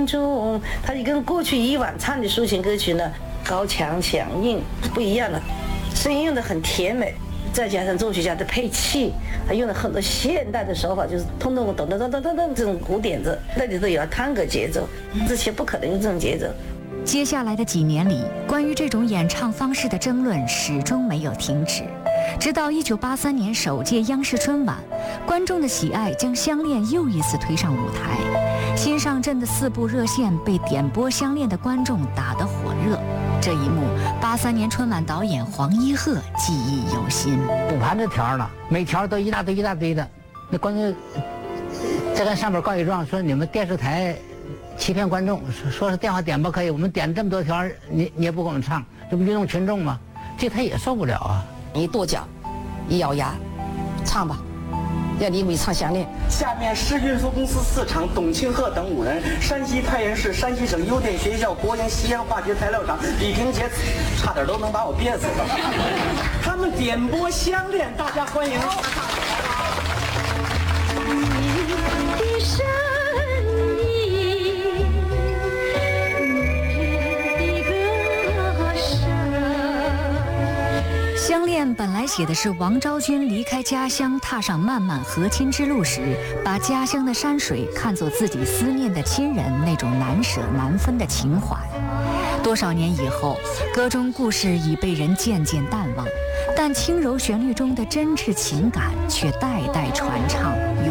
中，它就跟过去以往唱的抒情歌曲呢高强响应不一样了，声音用的很甜美，再加上作曲家的配器，他用了很多现代的手法，就是通通咚咚咚咚咚咚这种鼓点子，那里头有了探戈节奏，之前不可能有这种节奏。 接下来的几年里，关于这种演唱方式的争论始终没有停止。直到1983年首届央视春晚，观众的喜爱将《相恋》又一次推上舞台。新上阵的4部热线被点播《相恋》的观众打得火热。这一幕，83年春晚导演黄一鹤记忆犹新。 补盘的条呢，每条都一大堆的，那观众再跟上面告一状，说你们电视台欺骗观众，说是电话点播可以，我们点这么多条，你也不给我们唱，这不愚弄群众吗？这他也受不了啊！ 一跺脚，一咬牙，唱吧，要你唱《相恋》。 下面市运输公司4厂董庆鹤等5人，山西太原市山西省邮电学校国营西洋化学材料厂李平杰，差点都能把我憋死了。他们点播《相恋》，大家欢迎。 《相恋》本来写的是王昭君离开家乡，踏上漫漫和亲之路时，把家乡的山水看作自己思念的亲人，那种难舍难分的情怀。多少年以后，歌中故事已被人渐渐淡忘，但轻柔旋律中的真挚情感却代代传唱。